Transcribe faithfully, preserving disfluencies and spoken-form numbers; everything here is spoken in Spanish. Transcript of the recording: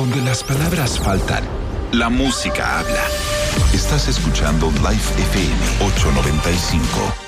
Donde las palabras faltan, la música habla. Estás escuchando Life F M ochocientos noventa y cinco.